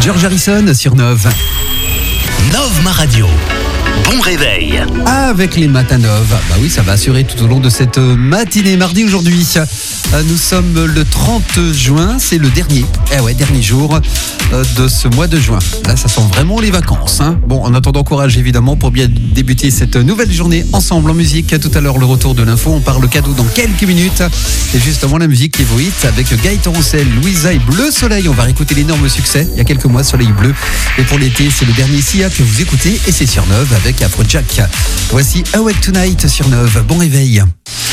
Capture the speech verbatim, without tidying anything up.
George Harrison sur Nove. Nove Ma Radio. Bon réveil. Avec les matins Nove. Bah oui, ça va assurer tout au long de cette matinée. Mardi aujourd'hui. Nous sommes le trente juin. C'est le dernier. Eh ouais, dernier jour de ce mois de juin. Là, ça sent vraiment les vacances. Hein. Bon, en attendant, courage évidemment pour bien débuter cette nouvelle journée ensemble en musique. Tout à l'heure, le retour de l'info. On parle cadeau dans quelques minutes. Et justement, la musique qui vous hit avec Gaëtan Roussel, Louisa et Bleu Soleil. On va réécouter l'énorme succès. Il y a quelques mois, Soleil Bleu. Et pour l'été, c'est le dernier Sia que vous écoutez. Et c'est sur Nove avec Afrojack. Voici Awake Tonight sur Nove. Bon réveil.